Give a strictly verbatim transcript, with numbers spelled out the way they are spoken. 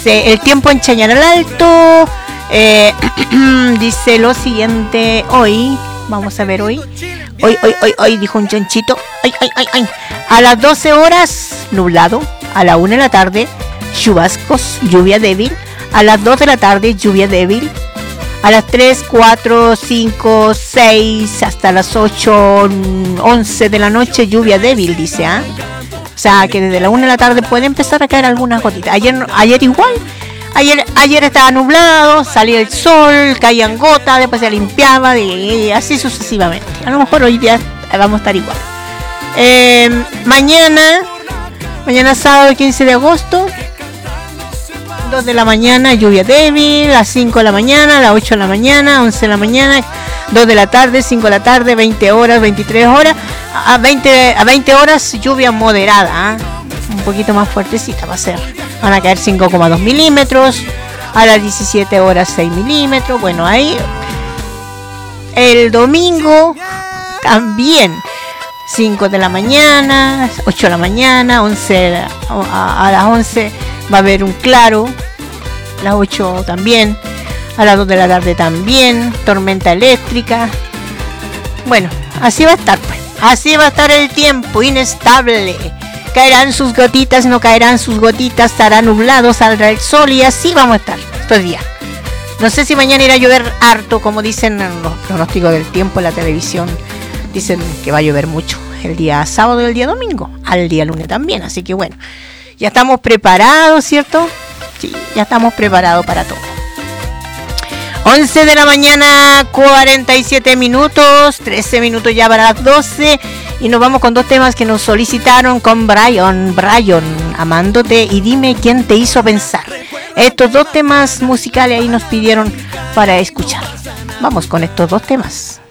El tiempo en Chañaral Alto eh, dice lo siguiente. Hoy, vamos a ver hoy. Hoy, hoy, hoy, hoy, dijo un chanchito. Ay, ay, ay, ay. A las doce horas, nublado. A la una de la tarde, chubascos, lluvia débil. A las dos de la tarde, lluvia débil. A las tres, cuatro, cinco, seis, hasta las ocho, once de la noche, lluvia débil, dice, ¿ah? ¿eh? O sea, que desde la una de la tarde puede empezar a caer algunas gotitas. Ayer, ayer igual. Ayer, ayer estaba nublado, salía el sol, caían gotas, después se limpiaba, y así sucesivamente. A lo mejor hoy día vamos a estar igual. Eh, mañana, mañana sábado quince de agosto, dos de la mañana, lluvia débil, a las cinco de la mañana, a las ocho de la mañana, once de la mañana, dos de la tarde, cinco de la tarde, veinte horas, veintitrés horas, a veinte, a veinte horas, lluvia moderada, ¿eh? Un poquito más fuertecita va a ser. Van a caer cinco coma dos milímetros, a las diecisiete horas seis milímetros. Bueno, ahí el domingo también cinco de la mañana, ocho de la mañana, once a, a las once va a haber un claro, a las ocho también, a las dos de la tarde también, tormenta eléctrica. Bueno, así va a estar, pues. Así va a estar el tiempo, inestable. Caerán sus gotitas, no caerán sus gotitas, estará nublado, saldrá el sol y así vamos a estar estos días. No sé si mañana irá a llover harto, como dicen los pronósticos del tiempo en la televisión. Dicen que va a llover mucho el día sábado y el día domingo, al día lunes también, así que bueno. Ya estamos preparados, ¿cierto? Sí, ya estamos preparados para todo. once de la mañana, cuarenta y siete minutos, trece minutos ya para las doce. Y nos vamos con dos temas que nos solicitaron con Brian. Brian, amándote y dime quién te hizo pensar. Estos dos temas musicales ahí nos pidieron para escuchar. Vamos con estos dos temas.